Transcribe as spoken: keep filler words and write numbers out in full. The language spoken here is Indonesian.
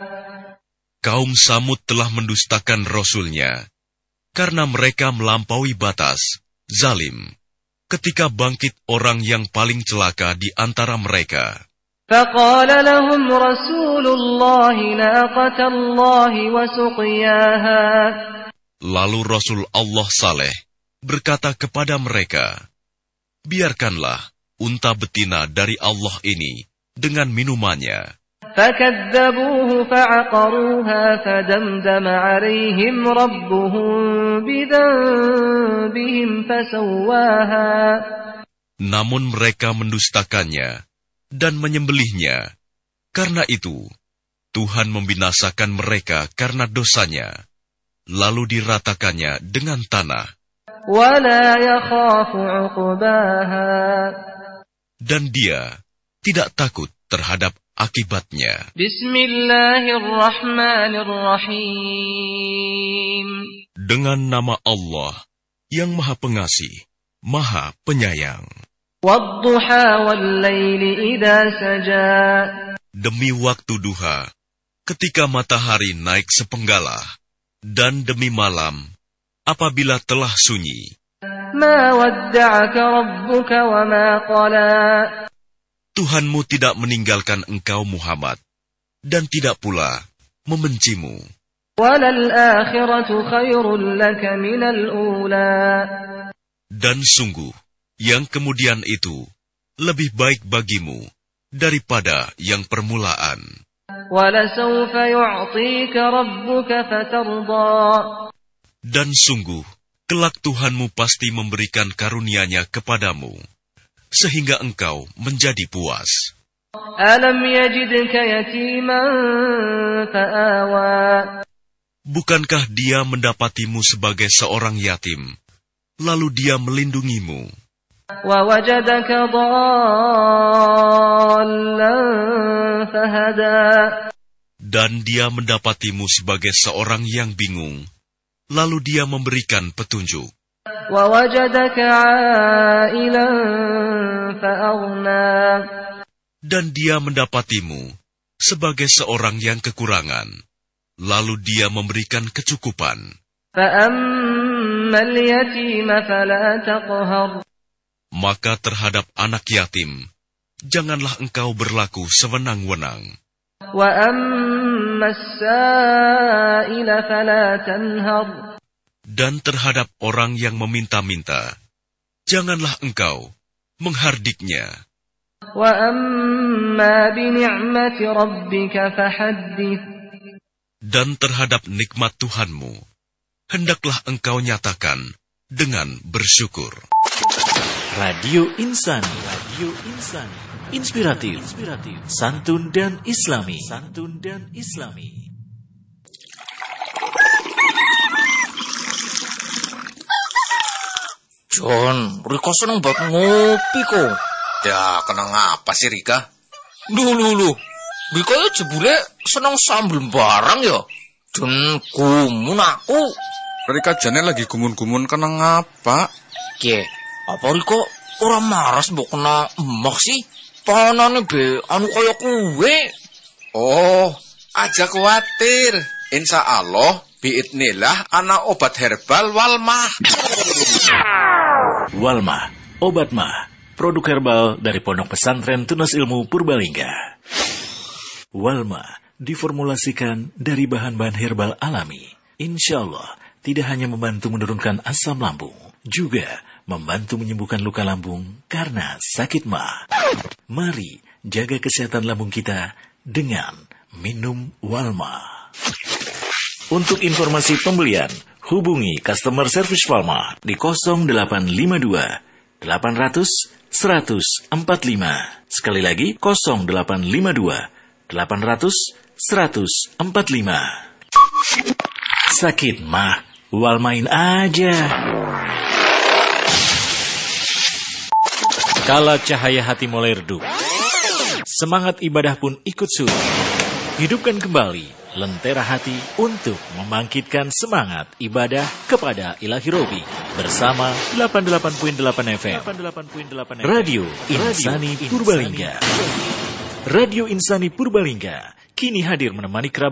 Kaum Samud telah mendustakan Rasulnya, karena mereka melampaui batas, zalim, ketika bangkit orang yang paling celaka di antara mereka. فَقَالَ لَهُمْ رَسُولُ اللَّهِ نَاقَةَ اللَّهِ وَسُقْيَاهَا. Lalu Rasul Allah Saleh berkata kepada mereka, biarkanlah unta betina dari Allah ini dengan minumannya. فَكَذَّبُوهُ فَعَقَرُوهَا فَدَمْدَمَ عَلَيْهِمْ رَبُّهُمْ بِذَنبِهِمْ فَسَوَّاهَا. Namun mereka mendustakannya dan menyembelihnya. Karena itu, Tuhan membinasakan mereka karena dosanya, lalu diratakannya dengan tanah. وَلَا يَخَافُ عُقْبَاهَا. Dan dia tidak takut terhadap akibatnya. Bismillahirrahmanirrahim. Dengan nama Allah yang Maha Pengasih, Maha Penyayang. وَالضُّحَى وَاللَّيْلِ إِذَا سَجَى. Demi waktu duha, ketika matahari naik sepenggalah, dan demi malam, apabila telah sunyi. مَا وَدَّعَكَ رَبُّكَ وَمَا قَلَى. Tuhanmu tidak meninggalkan engkau Muhammad, dan tidak pula membencimu. وَلَلْآخِرَةُ خَيْرٌ لَكَ مِنَ الْأُولَى. Dan sungguh, yang kemudian itu lebih baik bagimu daripada yang permulaan. وَلَسَوْفَ يُعْطِيكَ رَبُّكَ فَتَرْضَى. Dan sungguh, kelak Tuhanmu pasti memberikan karunia-Nya kepadamu, sehingga engkau menjadi puas. أَلَمْ يَجِدْكَ يَتِيمًا فَآوَى. Bukankah Dia mendapatimu sebagai seorang yatim, lalu Dia melindungimu? وَوَجَدَكَ ضَالًّا فَهَدَى. Dan Dia mendapatimu sebagai seorang yang bingung, lalu Dia memberikan petunjuk. وَوَجَدَكَ عَائِلًا فَأَغْنَى. Dan Dia mendapatimu sebagai seorang yang kekurangan, lalu Dia memberikan kecukupan. فَأَمَّا الْيَتِيمَ فَلَا تَقْهَرْ. Maka terhadap anak yatim, janganlah engkau berlaku sewenang-wenang. وَأَمَّا السَّائِلَ فَلَا تَنْهَرْ. Dan terhadap orang yang meminta-minta, janganlah engkau menghardiknya. وَأَمَّا بِنِعْمَةِ رَبِّكَ فَحَدِّثْ. Dan terhadap nikmat Tuhanmu, hendaklah engkau nyatakan dengan bersyukur. Radio Insani, Radio Insani, inspiratif, inspiratif, santun dan islami, santun dan islami. John, Rika seneng banget ngopi kok. Ya, kenang apa sih Rika? Duh, lu, lu. Rika ya jebule seneng sambel barang ya. Dan gumun aku. Rika jane lagi gumun-gumun kenang apa? Ke, apa Rika orang maras mbok kena emak sih? Panane be anu kaya kuwe. Oh, aja khawatir. Insya Allah, biidnillah ana obat herbal Walmah. Walmah, obat mah, produk herbal dari Pondok Pesantren Tunas Ilmu Purbalingga. Walmah diformulasikan dari bahan-bahan herbal alami. Insya Allah, tidak hanya membantu menurunkan asam lambung, juga membantu menyembuhkan luka lambung karena sakit mah. Mari jaga kesehatan lambung kita dengan minum Walmah. Untuk informasi pembelian, hubungi customer service Walmah di nol delapan lima dua delapan nol nol satu nol empat lima. Sekali lagi nol delapan lima dua delapan nol nol satu nol empat lima. Sakit mah, Walmain aja. Kala cahaya hati mulai redup, semangat ibadah pun ikut surut. Hidupkan kembali lentera hati untuk membangkitkan semangat ibadah kepada Ilahi Robi bersama delapan puluh delapan koma delapan F M Radio Insani Purbalingga. Radio Insani Purbalingga kini hadir menemani kerabat